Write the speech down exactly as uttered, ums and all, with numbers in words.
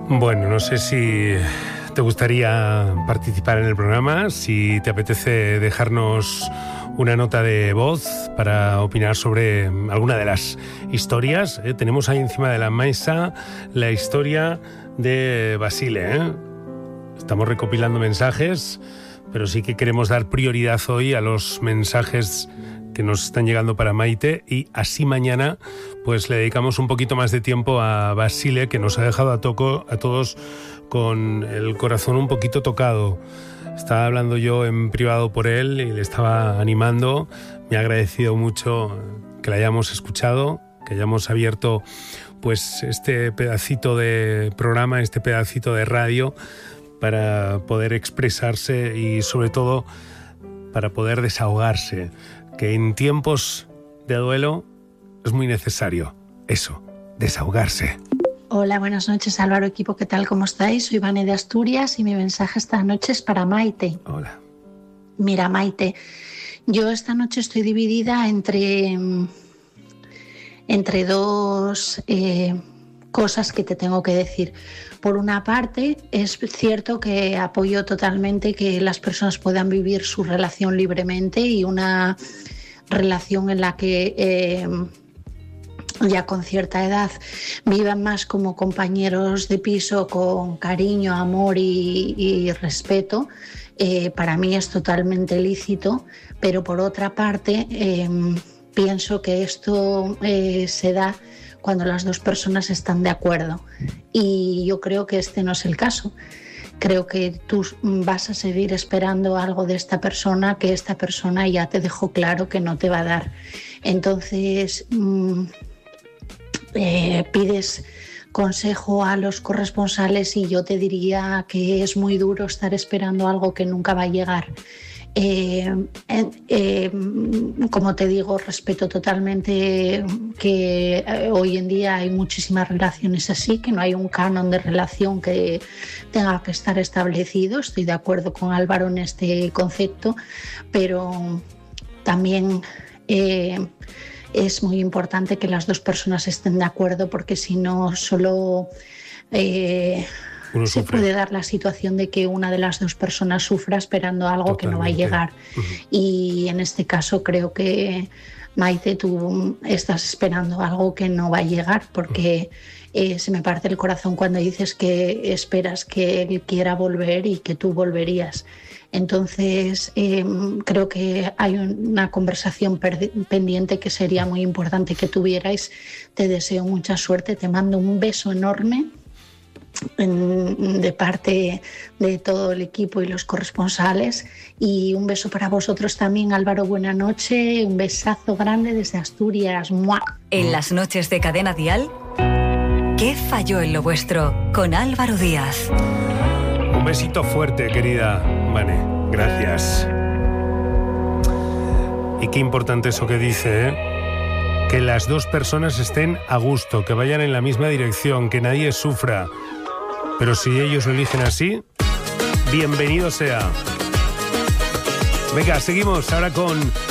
Bueno, no sé si te gustaría participar en el programa, si te apetece dejarnos una nota de voz para opinar sobre alguna de las historias. ¿eh? Tenemos ahí encima de la mesa la historia de Basile. ¿eh? Estamos recopilando mensajes, pero sí que queremos dar prioridad hoy a los mensajes que nos están llegando para Maite, y así mañana pues le dedicamos un poquito más de tiempo a Basile, que nos ha dejado a, toco, a todos con el corazón un poquito tocado. Estaba hablando yo en privado por él y le estaba animando. Me ha agradecido mucho que la hayamos escuchado, que hayamos abierto pues este pedacito de programa, este pedacito de radio, para poder expresarse y sobre todo para poder desahogarse, que en tiempos de duelo es muy necesario eso, desahogarse. Hola, buenas noches, Álvaro, equipo, ¿qué tal? ¿Cómo estáis? Soy Vane de Asturias y mi mensaje esta noche es para Maite. Hola. Mira, Maite, yo esta noche estoy dividida entre, entre dos eh, cosas que te tengo que decir. Por una parte, es cierto que apoyo totalmente que las personas puedan vivir su relación libremente, y una relación en la que eh, ya con cierta edad vivan más como compañeros de piso, con cariño, amor y, y respeto. Eh, para mí es totalmente lícito, pero por otra parte eh, pienso que esto eh, se da cuando las dos personas están de acuerdo, y yo creo que este no es el caso. Creo que tú vas a seguir esperando algo de esta persona que esta persona ya te dejó claro que no te va a dar. Entonces mmm, eh, pides consejo a los corresponsales y yo te diría que es muy duro estar esperando algo que nunca va a llegar. Eh, eh, como te digo, respeto totalmente que eh, hoy en día hay muchísimas relaciones así, que no hay un canon de relación que tenga que estar establecido. Estoy de acuerdo con Álvaro en este concepto, pero también eh, es muy importante que las dos personas estén de acuerdo, porque si no, solo Eh, se puede dar la situación de que una de las dos personas sufra esperando algo Totalmente. que no va a llegar. Uh-huh. Y en este caso creo que, Maite, tú estás esperando algo que no va a llegar, porque uh-huh. eh, se me parte el corazón cuando dices que esperas que él quiera volver y que tú volverías. Entonces eh, creo que hay una conversación per- pendiente que sería muy importante que tuvierais. Te deseo mucha suerte, te mando un beso enorme de parte de todo el equipo y los corresponsales, y un beso para vosotros también, Álvaro. Buena noche, un besazo grande desde Asturias. ¡Mua! En las noches de Cadena Dial, ¿qué falló en lo vuestro? Con Álvaro Díaz. Un besito fuerte, querida Vane, gracias. Y qué importante eso que dice, ¿eh? Que las dos personas estén a gusto, que vayan en la misma dirección, que nadie sufra. Pero si ellos lo eligen así, bienvenido sea. Venga, seguimos ahora con